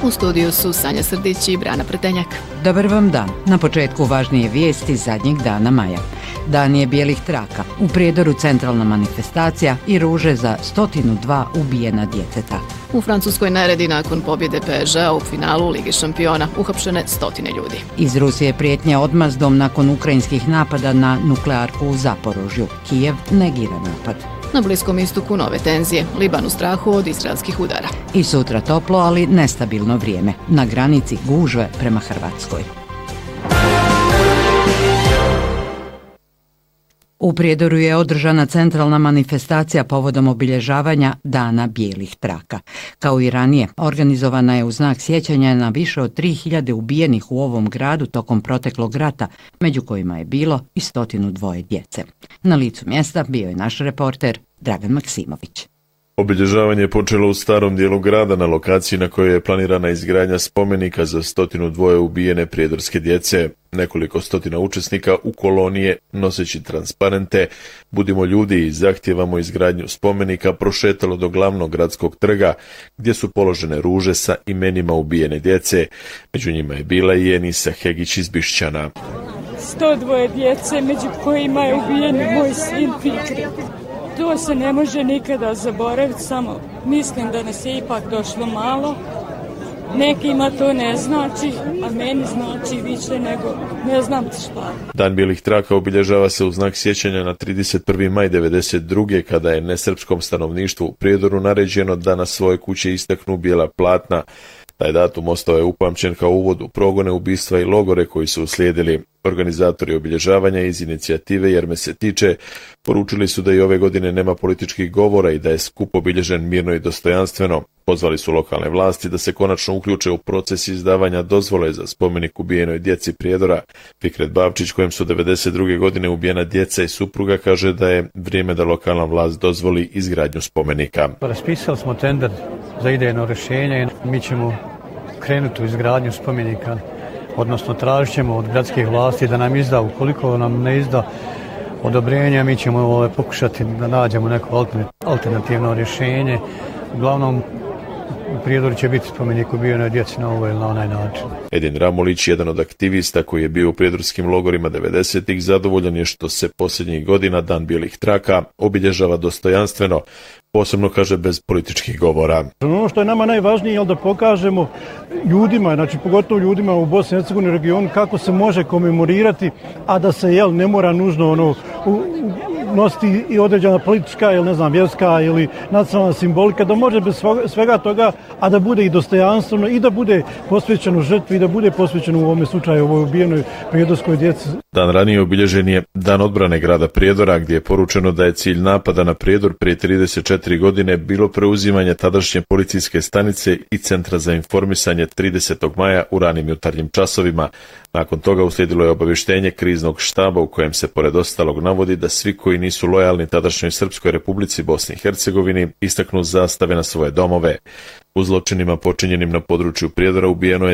U studiju su Sanja Srdić i Brana Prtenjak. Dobar vam dan. Na početku važnije vijesti zadnjeg dana maja. Dan je bijelih traka. U Prijedoru centralna manifestacija i ruže za 102 ubijena djeteta. U Francuskoj naredi nakon pobjede PSG-a u finalu Lige šampiona uhapšene 100 ljudi. Iz Rusije prijetnje odmazdom nakon ukrajinskih napada na nuklearku u Zaporožju. Kijev negira napad. Na Bliskom istoku nove tenzije, Liban u strahu od izraelskih udara. I sutra toplo, ali nestabilno vrijeme. Na granici gužve prema Hrvatskoj. U Prijedoru je održana centralna manifestacija povodom obilježavanja Dana bijelih traka. Kao i ranije, organizovana je u znak sjećanja na više od 3000 ubijenih u ovom gradu tokom proteklog rata, među kojima je bilo i 102 djece. Na licu mjesta bio je naš reporter Dragan Maksimović. Obilježavanje je počelo u starom dijelu grada na lokaciji na kojoj je planirana izgradnja spomenika za 102 ubijene prijedorske djece. Nekoliko stotina učesnika u kolonije, noseći transparente "Budimo ljudi i zahtijevamo izgradnju spomenika" prošetalo do glavnog gradskog trga gdje su položene ruže sa imenima ubijene djece. Među njima je bila i Enisa Hegić iz Bišćana. 102 djece, među kojima je ubijen moj sin Fikret. To se ne može nikada zaboraviti, samo mislim da nas je ipak došlo malo. Nekima to ne znači, a meni znači više nego ne znam šta. Dan bijelih traka obilježava se u znak sjećanja na 31. maj 1992. kada je nesrpskom stanovništvu u Prijedoru naređeno da na svoje kuće istaknu bijela platna. Taj datum ostao je upamćen kao uvod u progone, ubistva i logore koji su uslijedili. Organizatori obilježavanja iz inicijative Jer me se tiče poručili su da i ove godine nema političkih govora i da je skup obilježen mirno i dostojanstveno. Pozvali su lokalne vlasti da se konačno uključe u proces izdavanja dozvole za spomenik ubijenoj djeci Prijedora. Fikret Bavčić, kojem su 1992. godine ubijena djeca i supruga, kaže da je vrijeme da lokalna vlast dozvoli izgradnju spomenika. Raspisali smo tender za idejno rješenje i mi ćemo krenuti u izgradnju spomenika, odnosno tražit ćemo od gradskih vlasti da nam izda, ukoliko nam ne izda odobrenja, mi ćemo pokušati da nađemo neko alternativno rješenje. Uglavnom, u Prijedoru će biti spomenik ubijenoj djeci na ovaj ili na onaj način. Edin Ramulić, jedan od aktivista koji je bio u prijedorskim logorima 90-ih, zadovoljan je što se posljednjih godina Dan bijelih traka obilježava dostojanstveno, posebno kaže bez političkih govora. Ono što je nama najvažnije je da pokažemo ljudima, znači pogotovo ljudima u Bosni i Hercegovini regionu, kako se može komemorirati, a da se ne mora nužno nositi i određena politička ili vjerska ili nacionalna simbolika, da može bez svega toga, a da bude i dostojanstveno i da bude posvećeno žrtvi i da bude posvećeno u ovome slučaju ovoj ubijenoj prijedorskoj djeci. Dan ranije obilježen je Dan odbrane grada Prijedora, gdje je poručeno da je cilj napada na Prijedor prije 34 godine bilo preuzimanje tadašnje policijske stanice i centra za informisanje 30. maja u ranim jutarnjim časovima. Nakon toga uslijedilo je obavještenje kriznog štaba u kojem se pored ostalog navodi da svi koji nisu lojalni tadašnjoj Srpskoj Republici Bosni i Hercegovini istaknu zastave na svoje domove. U zločinima počinjenim na području Prijedora ubijeno je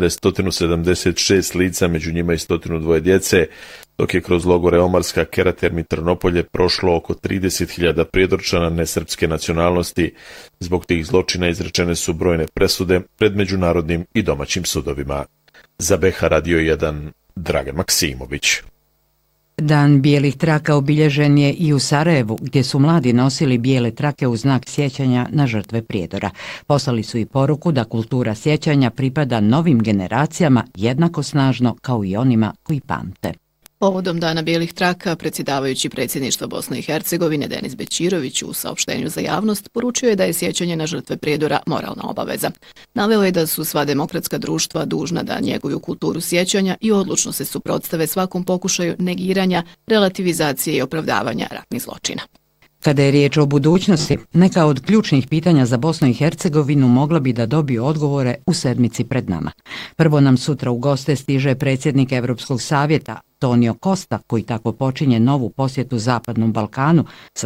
3176 lica, među njima i 102 djece, dok je kroz logore Omarska, Keraterm i Trnopolje prošlo oko 30.000 Prijedorčana nesrpske nacionalnosti. Zbog tih zločina izrečene su brojne presude pred međunarodnim i domaćim sudovima. Za BH Radio 1, Dragan Maksimović. Dan bijelih traka obilježen je i u Sarajevu, gdje su mladi nosili bijele trake u znak sjećanja na žrtve Prijedora. Poslali su i poruku da kultura sjećanja pripada novim generacijama jednako snažno kao i onima koji pamte. Povodom Dana bijelih traka, predsjedavajući predsjedništva Bosne i Hercegovine Denis Bećirović u saopštenju za javnost poručio je da je sjećanje na žrtve Prijedora moralna obaveza. Naveo je da su sva demokratska društva dužna da njeguju kulturu sjećanja i odlučno se suprotstave svakom pokušaju negiranja, relativizacije i opravdavanja ratnih zločina. Kada je riječ o budućnosti, neka od ključnih pitanja za Bosnu i Hercegovinu mogla bi da dobiju odgovore u sedmici pred nama. Prvo nam sutra u goste stiže predsjednik Evropskog savjeta Tonio Costa, koji tako počinje novu posjetu Zapadnom Balkanu sa